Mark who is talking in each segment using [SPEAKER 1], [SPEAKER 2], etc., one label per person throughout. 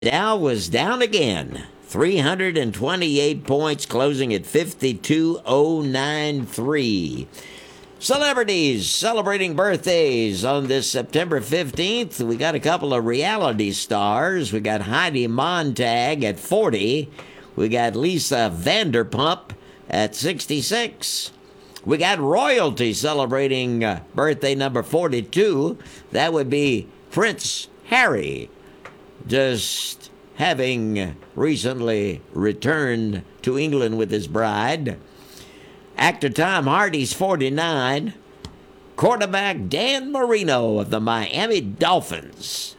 [SPEAKER 1] Dow was down again. 328 points, closing at 52,093. Celebrities celebrating birthdays on this September 15th. We got a couple of reality stars. We got Heidi Montag at 40. We got Lisa Vanderpump at 66. We got royalty celebrating birthday number 42. That would be Prince Harry, just having recently returned to England with his bride. Actor Tom Hardy's 49. Quarterback Dan Marino of the Miami Dolphins.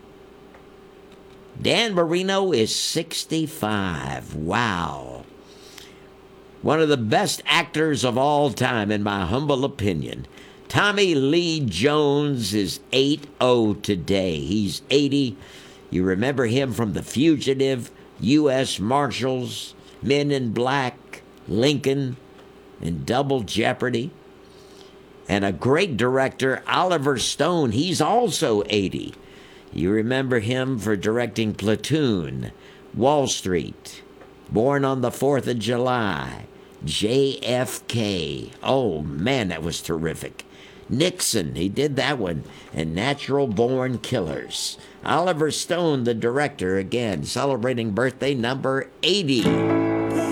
[SPEAKER 1] Dan Marino is 65. Wow. One of the best actors of all time, in my humble opinion. Tommy Lee Jones is 80 today. He's 80. You remember him from The Fugitive, U.S. Marshals, Men in Black, Lincoln, and Double Jeopardy. And a great director, Oliver Stone, he's also 80. You remember him for directing Platoon, Wall Street, Born on the 4th of July, JFK. Oh, man, that was terrific. Nixon, he did that one, and Natural Born Killers. Oliver Stone, the director, again, celebrating birthday number 80.